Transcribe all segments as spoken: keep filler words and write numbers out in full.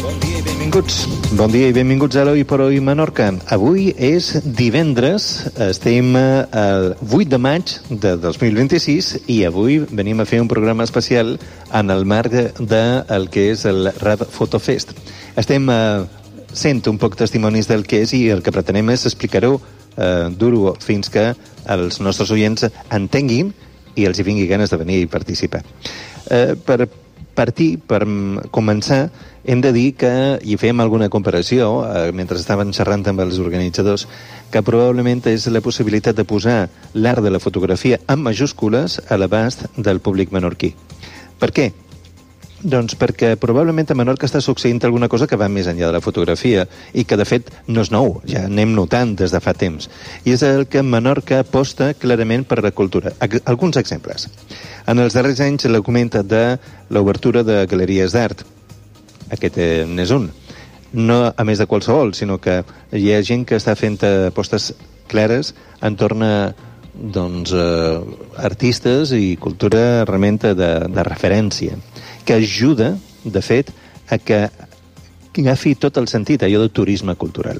Bon dia i benvinguts. Bon dia i benvinguts a l'Oi per Oi Menorca. Avui és divendres, estem el vuit de maig de dos mil vint-i-sis i avui venim a fer un programa especial en el marc del que és el Rad Photo Fest. Estem eh, sent un poc testimonis del que és i el que pretenem és explicar-ho eh, dur-ho fins que els nostres oients entenguin i els hi vingui ganes de venir i participar. Eh, per partir, per començar, hem de dir que, i fem alguna comparació, eh, mentre estaven xerrant amb els organitzadors, que probablement és la possibilitat de posar l'art de la fotografia en majúscules a l'abast del públic menorquí. Per què? Doncs perquè probablement a Menorca està succeint alguna cosa que va més enllà de la fotografia i que, de fet, no és nou, ja anem notant des de fa temps. I és el que Menorca aposta clarament per la cultura. Alguns exemples. En els darrers anys l'augment de l'obertura de galeries d'art. Aquest n'és un. No a més de qualsevol, sinó que hi ha gent que està fent apostes clares entorn a doncs, eh, artistes i cultura realment de, de referència, que ajuda, de fet, a que agafi tot el sentit, allò de turisme cultural.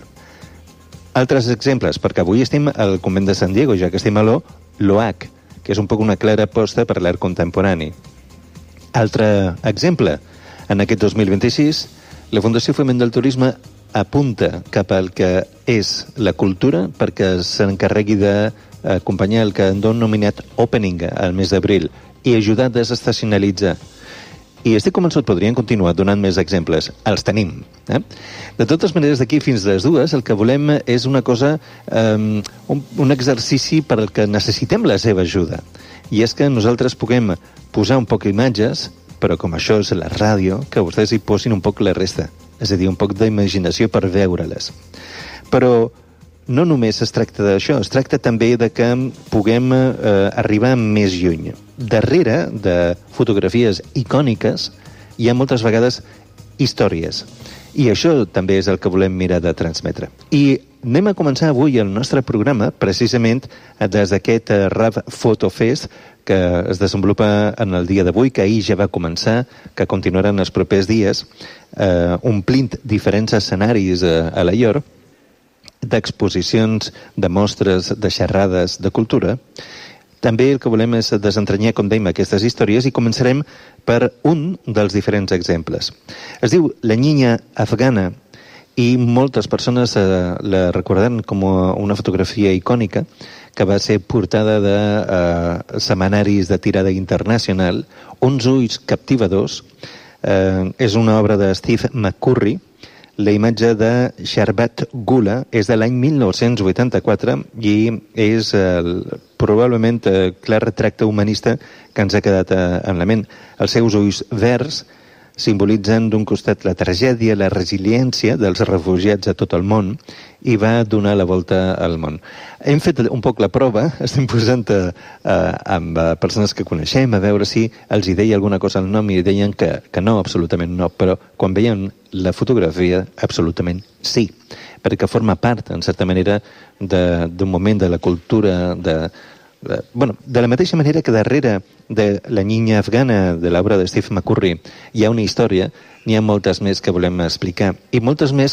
Altres exemples, perquè avui estem al Convent de San Diego, ja que estem a l'O, l'O H, que és un poc una clara aposta per l'art contemporani. Altre exemple, en aquest dos mil vint-i-sis, la Fundació Foment del Turisme apunta cap al que és la cultura perquè s'encarregui d'acompanyar el que han nominat Opening al mes d'abril i ajudar a desestacionalitzar. I estic convençut, podrien continuar donant més exemples. Els tenim. Eh? De totes maneres, d'aquí fins a les dues, el que volem és una cosa, eh, un, un exercici per al que necessitem la seva ajuda. I és que nosaltres puguem posar un poc imatges, però com això és la ràdio, que vostès hi posin un poc la resta. És a dir, un poc d'imaginació per veure-les. Però no només es tracta d'això, es tracta també de que puguem eh, arribar més lluny. Darrere de fotografies icòniques hi ha moltes vegades històries. I això també és el que volem mirar de transmetre. I anem a començar avui el nostre programa precisament des d'aquest Rad Photo Fest que es desenvolupa en el dia d'avui, que ahir ja va començar, que continuarà en els propers dies, eh, omplint diferents escenaris a, a la Llor, d'exposicions, de mostres, de xerrades, de cultura. També el que volem és desentranyar, com dèiem, aquestes històries i començarem per un dels diferents exemples. Es diu La Niña Afgana i moltes persones eh, la recordaran com una fotografia icònica que va ser portada de eh, setmanaris de tirada internacional, Uns ulls captivadors. Eh, és una obra de Steve McCurry. La imatge de Sharbat Gula és de l'any mil nou-cents vuitanta-quatre i és el, probablement el clar retracte humanista que ens ha quedat en la ment. Els seus ulls verds simbolitzen d'un costat la tragèdia, la resiliència dels refugiats a tot el món i va donar la volta al món. Hem fet un poc la prova, estem posant a, a, amb persones que coneixem a veure si els hi deia alguna cosa al nom i deien que, que no, absolutament no, però quan veien la fotografia, absolutament sí, perquè forma part, en certa manera, d'un moment de la cultura, de, de, bueno, de la mateixa manera que darrere de La Niña Afgana, de l'obra de Steve McCurry, hi ha una història, n'hi ha moltes més que volem explicar, i moltes més